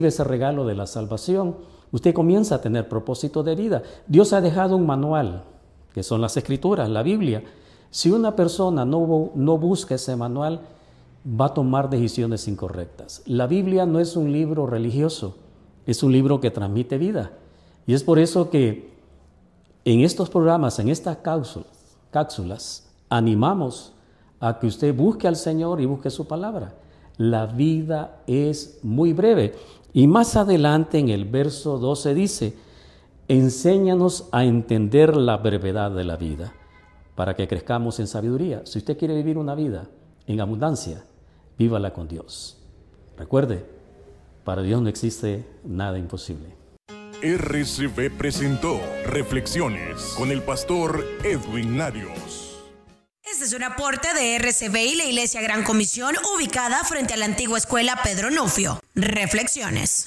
ese regalo de la salvación, usted comienza a tener propósito de vida. Dios ha dejado un manual, que son las Escrituras, la Biblia. Si una persona no busca ese manual, va a tomar decisiones incorrectas. La Biblia no es un libro religioso, es un libro que transmite vida. Y es por eso que en estos programas, en estas cápsulas, animamos a que usted busque al Señor y busque su palabra. La vida es muy breve. Y más adelante en el verso 12 dice, enséñanos a entender la brevedad de la vida para que crezcamos en sabiduría. Si usted quiere vivir una vida en abundancia, vívala con Dios. Recuerde, para Dios no existe nada imposible. RCB presentó Reflexiones con el pastor Edwin Larios. Este es un aporte de RCB y la Iglesia Gran Comisión, ubicada frente a la antigua escuela Pedro Nufio. Reflexiones.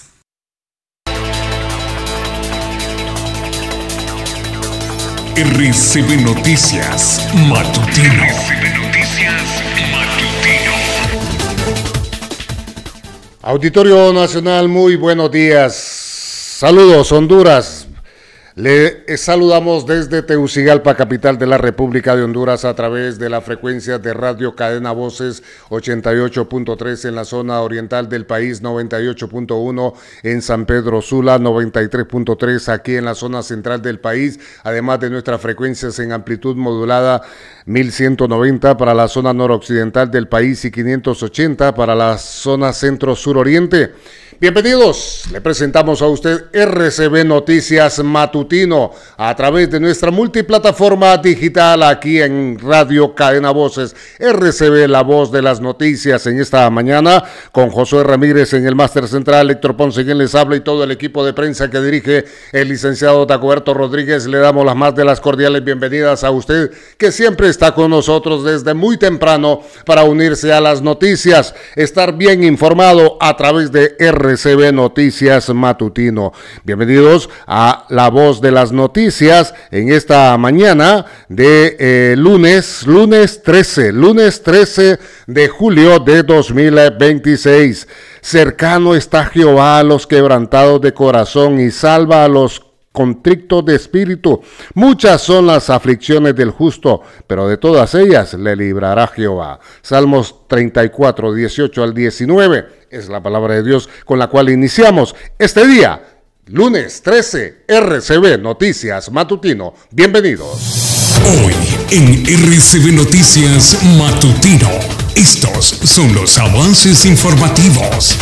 RCB Noticias Matutino. Auditorio Nacional, muy buenos días. Saludos, Honduras. Le saludamos desde Tegucigalpa, capital de la República de Honduras, a través de la frecuencia de Radio Cadena Voces 88.3 en la zona oriental del país, 98.1 en San Pedro Sula, 93.3 aquí en la zona central del país, además de nuestras frecuencias en amplitud modulada 1190 para la zona noroccidental del país y 580 para la zona centro-suroriente. Bienvenidos, le presentamos a usted RCB Noticias Matutino a través de nuestra multiplataforma digital aquí en Radio Cadena Voces. RCB, la voz de las noticias en esta mañana, con Josué Ramírez en el máster central, Héctor Ponce quien les habla y todo el equipo de prensa que dirige el licenciado Dagoberto Rodríguez. Le damos las más de las cordiales bienvenidas a usted, que siempre está con nosotros desde muy temprano para unirse a las noticias, estar bien informado a través de RCB Noticias Matutino. Bienvenidos a La Voz de las Noticias en esta mañana de lunes 13 de julio de 2026. Cercano está Jehová a los quebrantados de corazón y salva a los contrictos de espíritu. Muchas son las aflicciones del justo, pero de todas ellas le librará Jehová. Salmos 34, 18 al 19 es la palabra de Dios con la cual iniciamos este día, lunes 13, RCB Noticias Matutino. Bienvenidos. Hoy en RCB Noticias Matutino, estos son los avances informativos.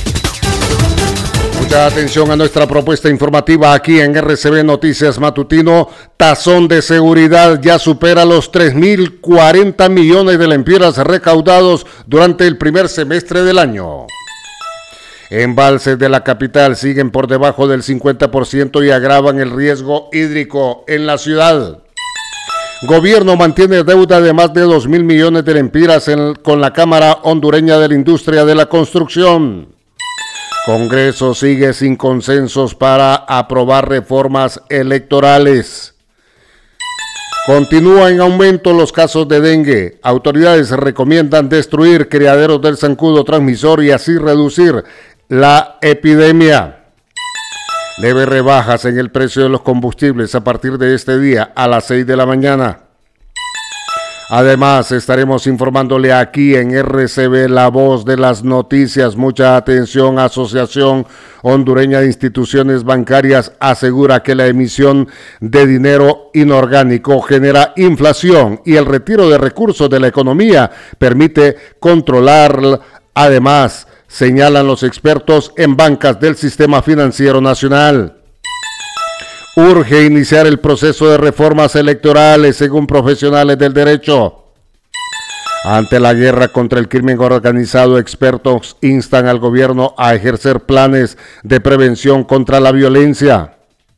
Mucha atención a nuestra propuesta informativa aquí en RCB Noticias Matutino. Tazón de seguridad ya supera los 3.040 millones de lempiras recaudados durante el primer semestre del año. Embalses de la capital siguen por debajo del 50% y agravan el riesgo hídrico en la ciudad. Gobierno mantiene deuda de más de 2.000 millones de lempiras con la Cámara Hondureña de la Industria de la Construcción. Congreso sigue sin consensos para aprobar reformas electorales. Continúa en aumento los casos de dengue. Autoridades recomiendan destruir criaderos del zancudo transmisor y así reducir la epidemia. Leves rebajas en el precio de los combustibles a partir de este día a las 6 de la mañana. Además, estaremos informándole aquí en RCB, la voz de las noticias. Mucha atención, Asociación Hondureña de Instituciones Bancarias asegura que la emisión de dinero inorgánico genera inflación y el retiro de recursos de la economía permite controlar. Además, señalan los expertos en bancas del sistema financiero nacional. Urge iniciar el proceso de reformas electorales, según profesionales del derecho. Ante la guerra contra el crimen organizado, expertos instan al gobierno a ejercer planes de prevención contra la violencia.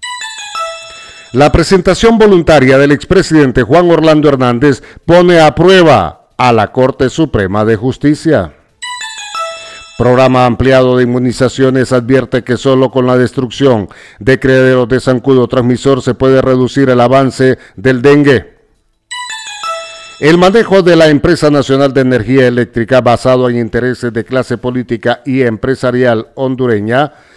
La presentación voluntaria del expresidente Juan Orlando Hernández pone a prueba a la Corte Suprema de Justicia. Programa ampliado de inmunizaciones advierte que solo con la destrucción de criaderos de zancudo transmisor se puede reducir el avance del dengue. El manejo de la Empresa Nacional de Energía Eléctrica basado en intereses de clase política y empresarial hondureña